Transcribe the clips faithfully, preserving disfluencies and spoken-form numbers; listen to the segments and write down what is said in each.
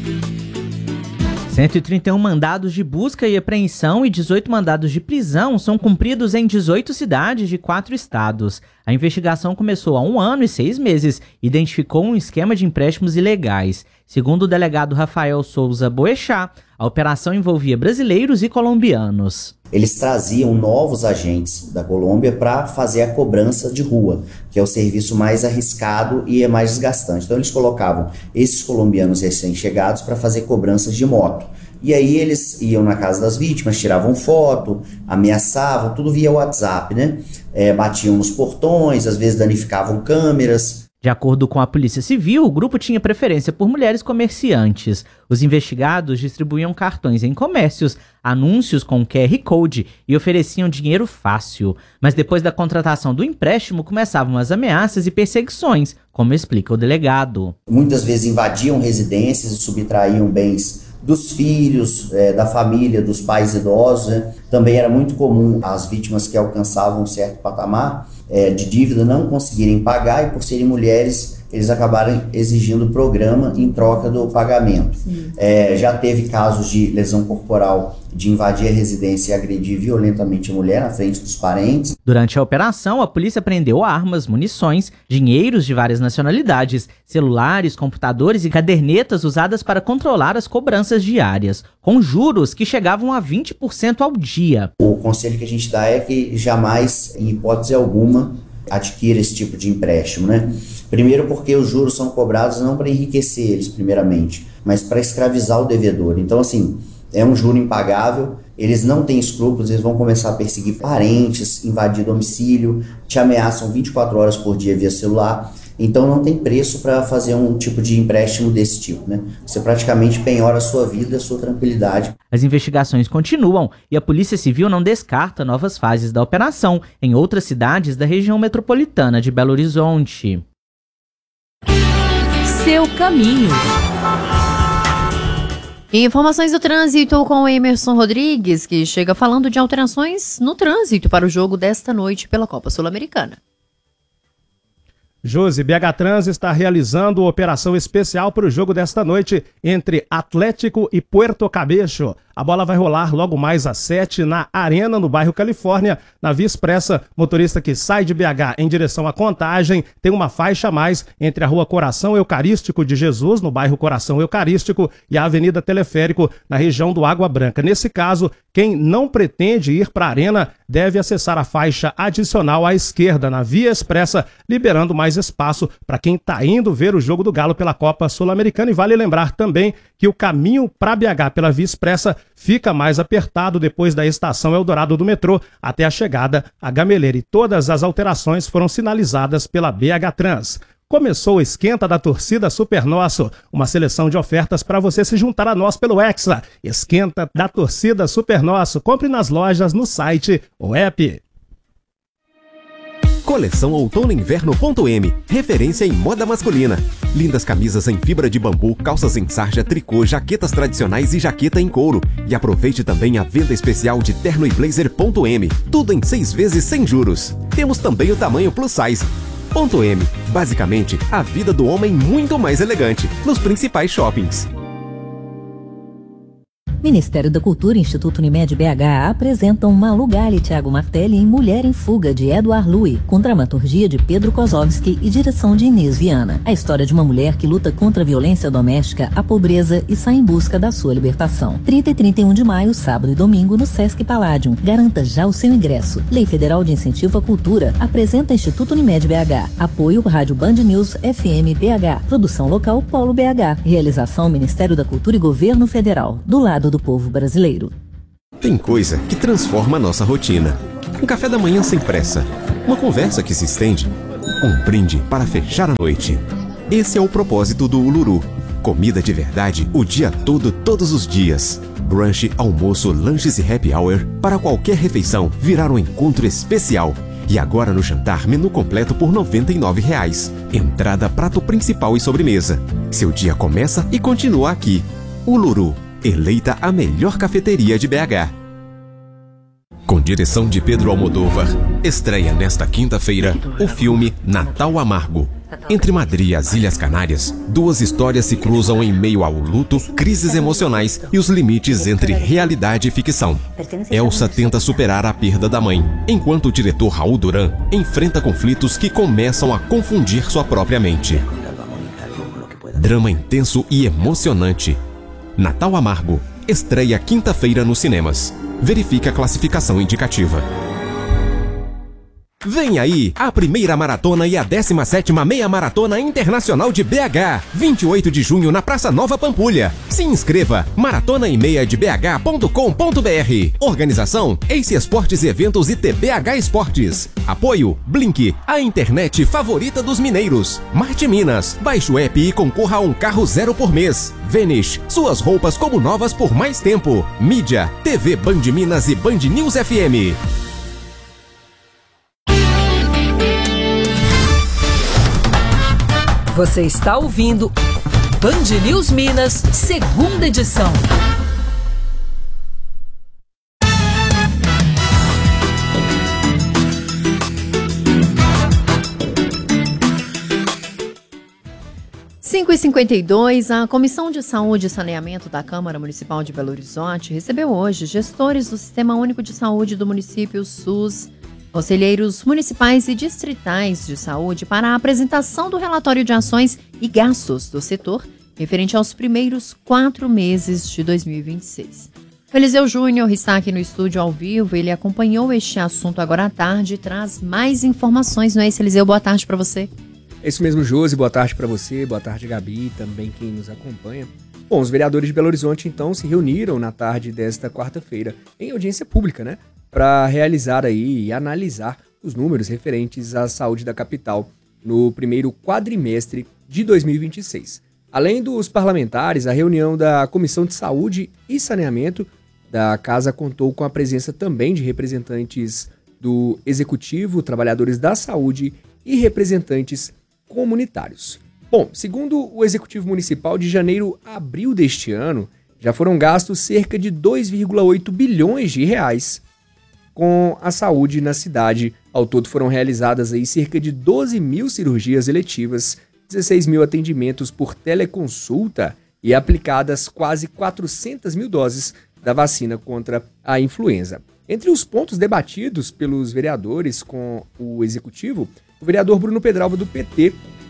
cento e trinta e um mandados de busca e apreensão e dezoito mandados de prisão são cumpridos em dezoito cidades de quatro estados. A investigação começou há um ano e seis meses e identificou um esquema de empréstimos ilegais. Segundo o delegado Rafael Souza Boechat, a operação envolvia brasileiros e colombianos. Eles traziam novos agentes da Colômbia para fazer a cobrança de rua, que é o serviço mais arriscado e é mais desgastante. Então eles colocavam esses colombianos recém-chegados para fazer cobranças de moto. E aí eles iam na casa das vítimas, tiravam foto, ameaçavam, tudo via WhatsApp, né? É, batiam nos portões, às vezes danificavam câmeras. De acordo com a Polícia Civil, o grupo tinha preferência por mulheres comerciantes. Os investigados distribuíam cartões em comércios, anúncios com Q R Code e ofereciam dinheiro fácil. Mas depois da contratação do empréstimo, começavam as ameaças e perseguições, como explica o delegado. Muitas vezes invadiam residências e subtraíam bens dos filhos, é, da família, dos pais idosos, né? Também era muito comum as vítimas que alcançavam um certo patamar é, de dívida não conseguirem pagar e, por serem mulheres, eles acabaram exigindo o programa em troca do pagamento. É, já teve casos de lesão corporal, de invadir a residência e agredir violentamente a mulher na frente dos parentes. Durante a operação, a polícia apreendeu armas, munições, dinheiros de várias nacionalidades, celulares, computadores e cadernetas usadas para controlar as cobranças diárias, com juros que chegavam a vinte por cento ao dia. O conselho que a gente dá é que jamais, em hipótese alguma, adquira esse tipo de empréstimo, né? Primeiro porque os juros são cobrados não para enriquecer eles, primeiramente, mas para escravizar o devedor. Então, assim, é um juro impagável, eles não têm escrúpulos, eles vão começar a perseguir parentes, invadir domicílio, te ameaçam vinte e quatro horas por dia via celular. Então não tem preço para fazer um tipo de empréstimo desse tipo, né? Você praticamente penhora a sua vida, a sua tranquilidade. As investigações continuam e a Polícia Civil não descarta novas fases da operação em outras cidades da região metropolitana de Belo Horizonte. Seu caminho. Informações do trânsito com o Emerson Rodrigues, que chega falando de alterações no trânsito para o jogo desta noite pela Copa Sul-Americana. Josi, B H Trans está realizando operação especial para o jogo desta noite entre Atlético e Puerto Cabello. A bola vai rolar logo mais às sete na Arena, no bairro Califórnia. Na Via Expressa, motorista que sai de B H em direção à Contagem tem uma faixa a mais entre a Rua Coração Eucarístico de Jesus, no bairro Coração Eucarístico, e a Avenida Teleférico, na região do Água Branca. Nesse caso, quem não pretende ir para a Arena deve acessar a faixa adicional à esquerda, na Via Expressa, liberando mais espaço para quem está indo ver o jogo do Galo pela Copa Sul-Americana. E vale lembrar também que o caminho para B H pela Via Expressa fica mais apertado depois da estação Eldorado do metrô até a chegada a Gameleira. E todas as alterações foram sinalizadas pela B H Trans. Começou o Esquenta da Torcida Super Nosso, uma seleção de ofertas para você se juntar a nós pelo Hexa. Esquenta da Torcida Super Nosso. Compre nas lojas, no site ou app. Coleção Outono Inverno.m, referência em moda masculina. Lindas camisas em fibra de bambu, calças em sarja, tricô, jaquetas tradicionais e jaqueta em couro. E aproveite também a venda especial de terno e blazer.m. Tudo em seis vezes sem juros. Temos também o tamanho plus size. Ponto M, basicamente, a vida do homem muito mais elegante, nos principais shoppings. Ministério da Cultura e Instituto Unimed B H apresentam Malu Gali e Thiago Martelli em Mulher em Fuga, de Edward Louis, com dramaturgia de Pedro Kozovski e direção de Inês Viana. A história de uma mulher que luta contra a violência doméstica, a pobreza e sai em busca da sua libertação. trinta e trinta e um de maio, sábado e domingo, no Sesc Palladium. Garanta já o seu ingresso. Lei Federal de Incentivo à Cultura. Apresenta Instituto Unimed B H. Apoio Rádio Band News F M B H. Produção local Polo B H. Realização Ministério da Cultura e Governo Federal. Do lado do povo brasileiro. Tem coisa que transforma a nossa rotina. Um café da manhã sem pressa. Uma conversa que se estende. Um brinde para fechar a noite. Esse é o propósito do Uluru. Comida de verdade o dia todo, todos os dias. Brunch, almoço, lanches e happy hour para qualquer refeição virar um encontro especial. E agora no jantar, menu completo por noventa e nove reais. Entrada, prato principal e sobremesa. Seu dia começa e continua aqui. Uluru, eleita a melhor cafeteria de B H. Com direção de Pedro Almodóvar, estreia nesta quinta-feira o filme Natal Amargo. Entre Madrid e as Ilhas Canárias, duas histórias se cruzam em meio ao luto, crises emocionais e os limites entre realidade e ficção. Elsa tenta superar a perda da mãe, enquanto o diretor Raul Duran enfrenta conflitos que começam a confundir sua própria mente. Drama intenso e emocionante. Natal Amargo estreia quinta-feira nos cinemas. Verifique a classificação indicativa. Vem aí a primeira maratona e a décima sétima Meia Maratona Internacional de B H, vinte e oito de junho na Praça Nova Pampulha. Se inscreva, maratona e meia de b h ponto com ponto b r. Organização Ace Esportes e Eventos e T B H Esportes. Apoio Blink, a internet favorita dos mineiros. Marte Minas, baixe o app e concorra a um carro zero por mês. Vanish, suas roupas como novas por mais tempo. Mídia, T V Band Minas e Band News F M. Você está ouvindo Band News Minas, segunda edição. cinco e cinquenta e dois, a Comissão de Saúde e Saneamento da Câmara Municipal de Belo Horizonte recebeu hoje gestores do Sistema Único de Saúde do município SUS, conselheiros municipais e distritais de saúde para a apresentação do relatório de ações e gastos do setor referente aos primeiros quatro meses de dois mil e vinte e seis. O Eliseu Júnior está aqui no estúdio ao vivo, ele acompanhou este assunto agora à tarde e traz mais informações, não é isso, Eliseu? Boa tarde para você. É isso mesmo, Josi, boa tarde para você, boa tarde, Gabi, também quem nos acompanha. Bom, os vereadores de Belo Horizonte, então, se reuniram na tarde desta quarta-feira em audiência pública, né? Para realizar aí e analisar os números referentes à saúde da capital no primeiro quadrimestre de dois mil e vinte e seis. Além dos parlamentares, a reunião da Comissão de Saúde e Saneamento da Casa contou com a presença também de representantes do Executivo, trabalhadores da saúde e representantes comunitários. Bom, segundo o Executivo Municipal, de janeiro a abril deste ano, já foram gastos cerca de dois vírgula oito bilhões de reais com a saúde na cidade. Ao todo foram realizadas aí cerca de doze mil cirurgias eletivas, dezesseis mil atendimentos por teleconsulta e aplicadas quase quatrocentas mil doses da vacina contra a influenza. Entre os pontos debatidos pelos vereadores com o Executivo, o vereador Bruno Pedralva, do P T,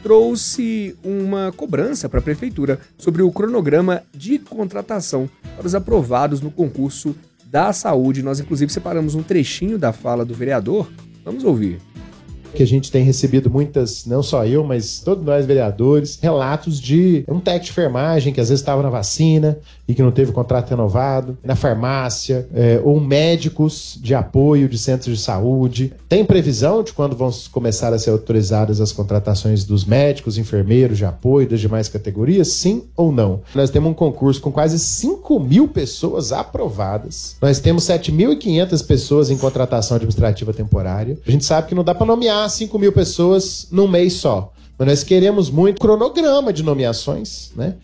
trouxe uma cobrança para a Prefeitura sobre o cronograma de contratação para os aprovados no concurso da saúde. Nós, inclusive, separamos um trechinho da fala do vereador. Vamos ouvir. Que a gente tem recebido muitas, não só eu, mas todos nós vereadores, relatos de um técnico de enfermagem que às vezes estava na vacina e que não teve o contrato renovado, na farmácia, é, ou médicos de apoio de centros de saúde. Tem previsão de quando vão começar a ser autorizadas as contratações dos médicos, enfermeiros de apoio das demais categorias? Sim ou não? Nós temos um concurso com quase cinco mil pessoas aprovadas. Nós temos sete mil e quinhentas pessoas em contratação administrativa temporária. A gente sabe que não dá para nomear cinco mil pessoas num mês só. Mas nós queremos muito cronograma de nomeações, né?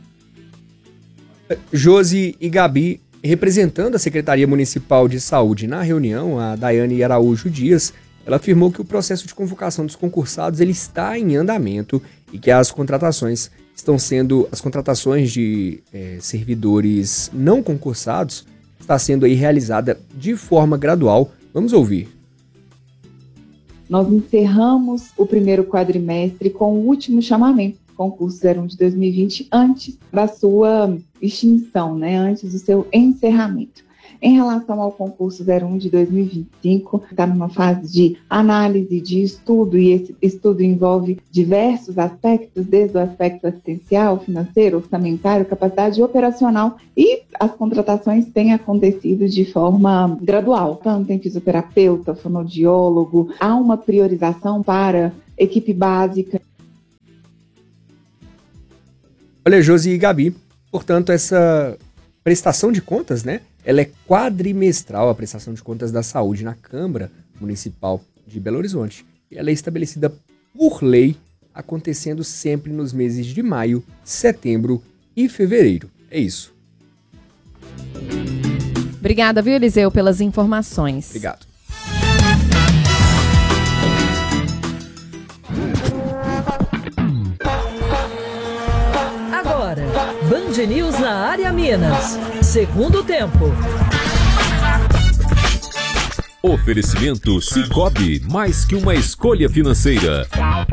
Josi e Gabi, representando a Secretaria Municipal de Saúde na reunião, a Daiane Araújo Dias, ela afirmou que o processo de convocação dos concursados ele está em andamento e que as contratações estão sendo, as contratações de é, servidores não concursados está sendo aí realizada de forma gradual. Vamos ouvir. Nós encerramos o primeiro quadrimestre com o último chamamento, concurso zero um de dois mil e vinte, antes da sua extinção, né? Antes do seu encerramento. Em relação ao concurso zero um de dois mil e vinte e cinco, está numa fase de análise, de estudo, e esse estudo envolve diversos aspectos, desde o aspecto assistencial, financeiro, orçamentário, capacidade operacional, e as contratações têm acontecido de forma gradual. Tanto tem fisioterapeuta, fonoaudiólogo, há uma priorização para equipe básica. Olha, Josi e Gabi, portanto, essa prestação de contas, né? Ela é quadrimestral, a prestação de contas da saúde na Câmara Municipal de Belo Horizonte. E ela é estabelecida por lei, acontecendo sempre nos meses de maio, setembro e fevereiro. É isso. Obrigada, viu, Eliseu, pelas informações. Obrigado. Band News na área Minas. Segundo tempo. Oferecimento Sicoob, mais que uma escolha financeira.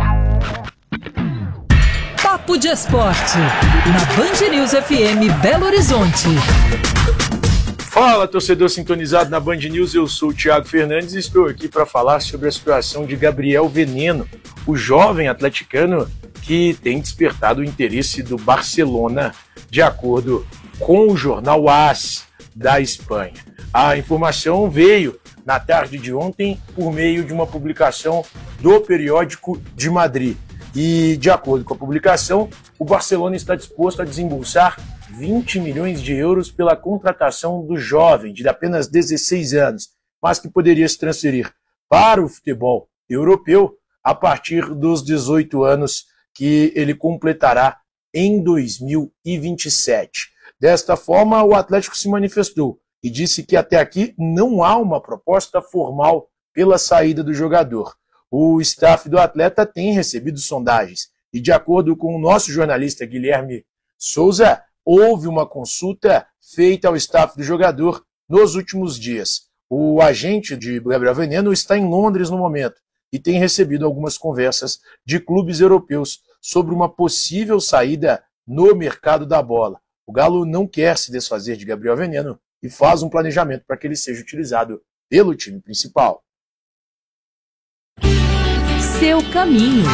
Papo de Esporte, na Band News F M Belo Horizonte. Fala, torcedor sintonizado na Band News, eu sou o Thiago Fernandes e estou aqui para falar sobre a situação de Gabriel Veneno, o jovem atleticano que tem despertado o interesse do Barcelona, de acordo com o jornal AS da Espanha. A informação veio na tarde de ontem por meio de uma publicação do Periódico de Madrid. E, de acordo com a publicação, o Barcelona está disposto a desembolsar vinte milhões de euros pela contratação do jovem, de apenas dezesseis anos, mas que poderia se transferir para o futebol europeu a partir dos dezoito anos que ele completará em dois mil e vinte e sete. Desta forma, o Atlético se manifestou e disse que até aqui não há uma proposta formal pela saída do jogador. O staff do atleta tem recebido sondagens e, de acordo com o nosso jornalista Guilherme Souza, houve uma consulta feita ao staff do jogador nos últimos dias. O agente de Gabriel Veneno está em Londres no momento e tem recebido algumas conversas de clubes europeus sobre uma possível saída no mercado da bola. O Galo não quer se desfazer de Gabriel Veneno e faz um planejamento para que ele seja utilizado pelo time principal. Seu caminho.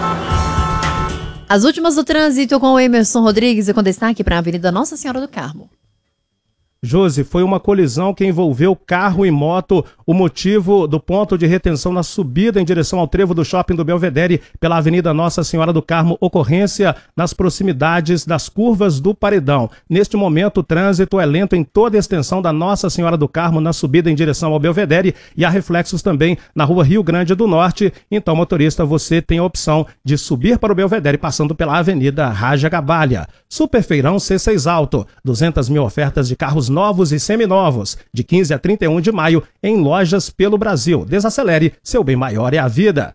As últimas do trânsito com o Emerson Rodrigues e com destaque para a Avenida Nossa Senhora do Carmo. Josi, foi uma colisão que envolveu carro e moto. O motivo do ponto de retenção na subida em direção ao trevo do shopping do Belvedere pela Avenida Nossa Senhora do Carmo, ocorrência nas proximidades das curvas do Paredão. Neste momento, o trânsito é lento em toda a extensão da Nossa Senhora do Carmo na subida em direção ao Belvedere e há reflexos também na rua Rio Grande do Norte. Então, motorista, você tem a opção de subir para o Belvedere passando pela Avenida Raja Gabalha. Superfeirão C seis Alto, duzentas mil ofertas de carros novos e seminovos, de quinze a trinta e um de maio, em lojas pelo Brasil. Desacelere, seu bem maior é a vida.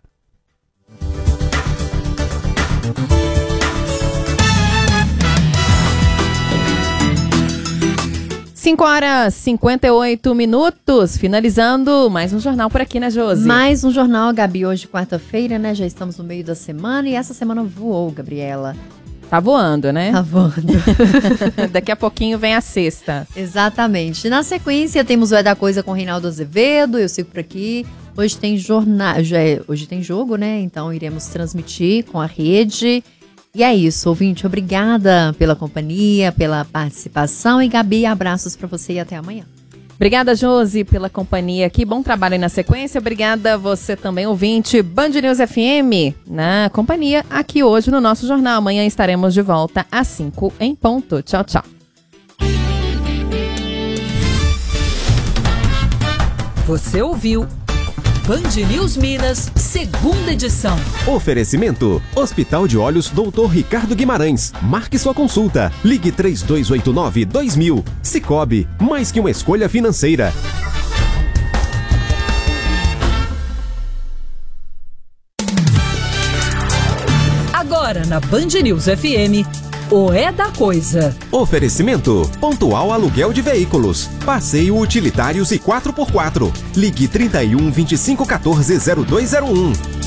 cinco horas e cinquenta e oito minutos, finalizando mais um jornal por aqui, né, Josi? Mais um jornal, Gabi, hoje quarta-feira, né, já estamos no meio da semana e essa semana voou, Gabriela. Tá voando, né? Tá voando. Daqui a pouquinho vem a sexta. Exatamente. Na sequência, temos o É da Coisa com o Reinaldo Azevedo, eu sigo por aqui. Hoje tem jornal, hoje tem jogo, né? Então iremos transmitir com a rede. E é isso, ouvinte. Obrigada pela companhia, pela participação. E Gabi, abraços pra você e até amanhã. Obrigada, Josi, pela companhia aqui. Bom trabalho aí na sequência. Obrigada você também, ouvinte. Band News F M, na companhia aqui hoje no nosso jornal. Amanhã estaremos de volta às cinco em ponto. Tchau, tchau. Você ouviu Band News Minas, segunda edição. Oferecimento: Hospital de Olhos doutor Ricardo Guimarães. Marque sua consulta. Ligue três dois oito nove, dois mil. Sicoob, mais que uma escolha financeira. Agora na Band News F M, o É da Coisa. Oferecimento: Pontual Aluguel de Veículos. Passeio Utilitários e quatro por quatro. Ligue trinta e um, vinte e cinco, quatorze, zero dois zero um.